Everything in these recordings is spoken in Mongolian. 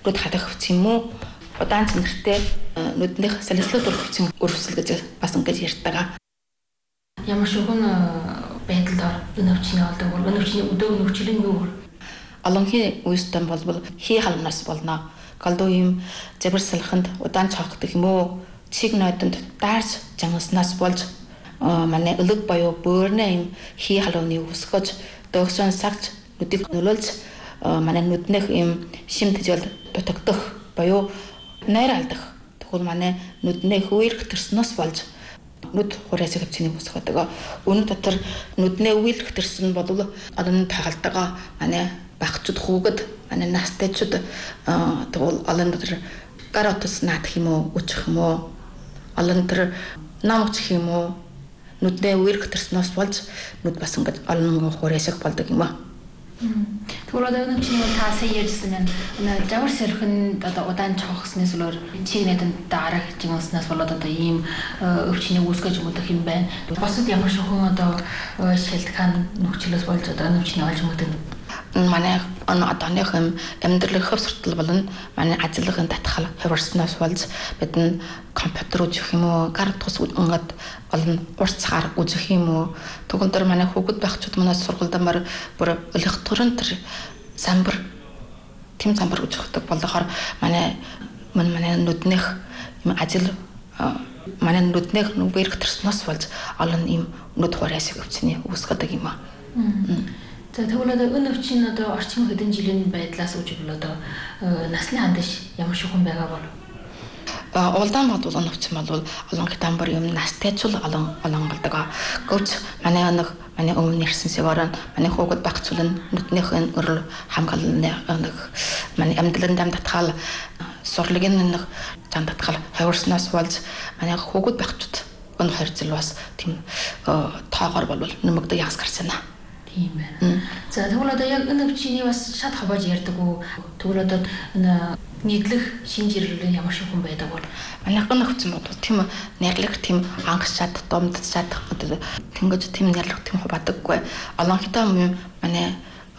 нүд хадах хүч юм уу? Удаан цэнхэртэй нүднийх салхилууд өрөвсөн өрөвсөл гэж бас ингэж ярьдаг. Ямар шуган байдлаар өнөвчний олдог бол өнөвчний өдөг нөхцөл нь юу вэ? Олонхи үстэн болбол хий халнаас болно. Голдуу юм забар салхинд удаан цавхдаг юм уу? Цэг нойдонд даарч жангаснаас болж манай өлөг боёо бөөрнө юм хий халууны өсгөж дөгсөн сагч нүдийг нөлөөлж манай нүднийх юм шим тэжэл дутагдах боёо найр алдах. Тэгвэл манай нүдний хөвөрх төрснөөс болж нүд хураасыг хөвчний өсгөдөг. Үнэн дотор нүдний үейлэх төрсөн бол олон тагалдаг манай багчуд хүүгэд манай настайчуд тэгвэл олон дотор гар утас наадах юм уу өчих юм уу олон төр нам өчих юм уу нүдний үейлэх төрснөөс болж нүд бас ингэж олон хураасыг болдог юм аа. Тэгвэл одоо өнөөчний бол та сая ярьжсэн нь жавар сэрхэн одоо удаан цавхснаас болоор чиг найданд дараах жинснаас болоод одоо ийм өвчний үүсгэж өгөх юм байна. Босод ямар шохон одоо шилтгэн нөхцлөөс болж одоо өвчний олж өгдөг. Манай одооных амьдралын хөвсөртөл болон манай ажлын татхал хөвөрснөөс болж бид компьютер үзэх юм уу, гар утас ингээд олон урцгаар үзэх юм уу. Тэгвэл дээр манай хүүхэд багчууд манаас сургуульдамаар бүр өлөх төрөн төр самбар тэм самбар үзэхдэг болохоор манай нүднийх ажил манай нүднийх нүгээрх төрснөөс болж олон ийм нүд хураасыг өвчний үүсгэдэг юм аа. За тэгвэл одоо өнөвчний одоо орчин хэдэн жилийн байдлаас үжигл одоо насны хандаж ямар шухан байгаа бол улдаан бодвол өнөвчн бол олон хитамбар юм настайчул олон болдог. Гэвч манай өмнө ирсэн сэвэрэн манай хүүхэд багцуулан нүднийх нь өрөл хамгаалны манай амьдралын дам татхал сурлагын зам татхал хавирснаас болж манай хүүхэд багцууд өнө харьцал бас тийм тоогоор бол нэмэгдэг ягс гарсан. Тийм байна. За тэгвэл одоо яг өнөвчний бас шат хавааж ярьдаг уу? Тэгвэл одоо нийтлэх шинжирлэл ямар шухан байдаг бол манай өнөвчн бол тийм нэрлэх тийм ангас шат домд шат тэнгэж тийм нэрлэх тийм хаваадаггүй. Олон хитам манай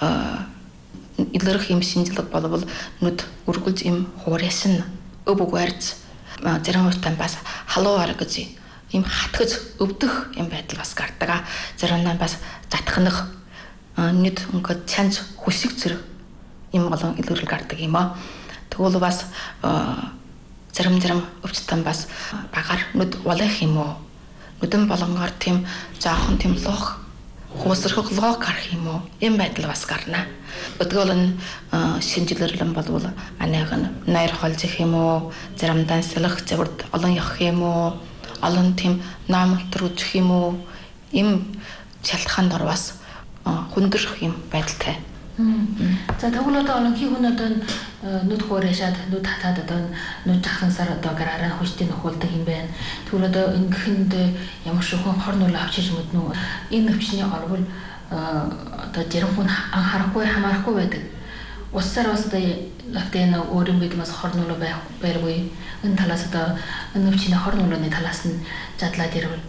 илэрх юм шинжилэг болвол нүд үргэлж им хуурайсан өвөг барьц зарим үстэн бас халуугаар гэж им хатгаж өвдөх юм байдал бас гардаг. Зарим нь бас затхнах нүд ингээд чанж хүсэг зэрэг юм болон илэрхийлэл гардаг юм аа. Тэгвэл бас зарим өвчтөн бас багаар нүд улах юм уу? Нүдэн болонгоор тийм жоохон тийм лох хуусрах лох гарах юм уу? Ийм байдал бас гарна. Өдгөл нь шинжилэрлэн болвол манайх нь найр холж их юм уу? Заримдаа салах заврд олон явах юм уу? Олон тийм наамтар үзэх юм уу? Ийм шалтгаанд ор бас хүндрэх юм байдалтай. За тэгвэл одоо олонхи хүн одоо нүд хуурайшаад нүд хатаад одоо нүд жахансаар одоо гараараа хүчтэй нөхөлдөг юм байна. Тэгвэл одоо ингэхэнд ямар шухан хор нүл авчиж мэднэ үү? Энэ өвчний орвол одоо зарим хүн анхаарахгүй хамаарахгүй байдаг. Уссаар бас одоо лавтэн өөрийн бидмээс хор нүл байргүй. Энэ талаас одоо энэ өвчний хор нүлний талаас нь задлаад ирвэл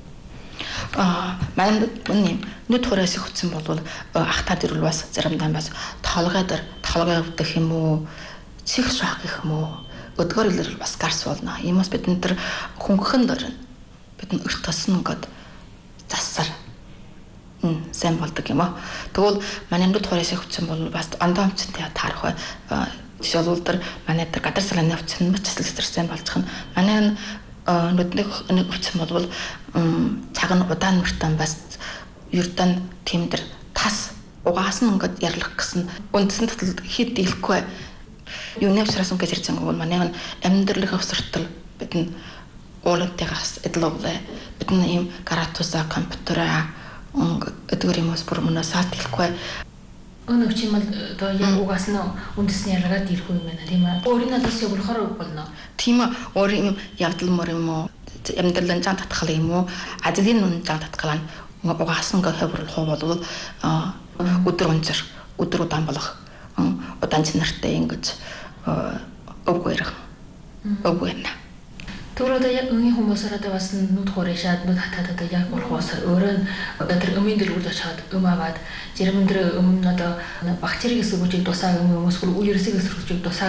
манай нүд хураасыг хүчсэн бол ахтаад ирвэл бас заримдаа бас толгой өвдөх юм уу, чих шах гэх юм уу, өдгөр илэрэл бас гарс болно. Иймээс бид энэ хөнгөн дөрн бид нь өрт тосно ингээд зассаар сайн болдог юм аа. Тэгвэл манай нүд хураасыг хүчсэн бол бас ондоо өмчөнтэй таарах бай. Жишээлбэл тэр манай тэр гадар салааны өвчин мэт засал сайн болчих нь манай нүднийх өвчин бол цаг нь удаан мөртөө бас ердөн тэмдэр тас угаас нь ингээд ярлах гэсэн үндсэн татал хэд дийлэхгүй юуны өвсрээс ингээд ирж байгаа бол манай амьдралын өвсөртөл бид нь уулантайгаас эдлээ бид нь ийм гаратуса компьютераа өдгөр юмс бүр мөнөөс алт хэлэхгүй өнөвчим бол одоо яг угаас нь үндэсний ялгаад ирэх юм байна тийм ээ. Өөрийн надаас явуулахаар болно. Тийм ээ. Өөрийн явдал мөр юм уу? Амьдралын зан татгал юм уу? Ажлын нүн зан татгал нь угаас нь хөврөл бол өдөр өнцөр өдөр удаан болох удаан чанартай ингэж өвгөө ярих. Өвгөө ярина. Тэгвэл одоо яг өнгийн хүмүүсээр одоо бас нүд хуурайшаад нүд хатаад одоо яг болох бас өөрөө тэр өмийн дэлгүүрд очиад аваад жирэмэн дээр өмнө одоо бактерийг эсвэгчийг дусаа хүмүүс үерсийг эсвэгчийг дусаа